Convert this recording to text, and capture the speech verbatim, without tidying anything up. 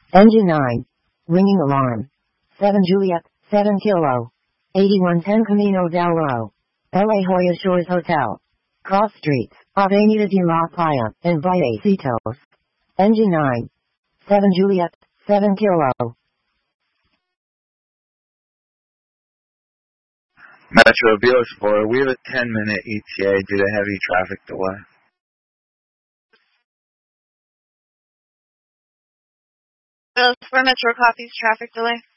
Engine nine. Ringing alarm. seven Juliet, seven Kilo. eighty-one ten Camino del Oro. L A Joya Shores Hotel. Cross streets, Avenida de la Playa, and Vallecitos. Engine nine. seven Juliet, seven Kilo. Metro B O Sport, we have a ten minute E T A due to heavy traffic delay. Uh, for Metro copies, traffic delay.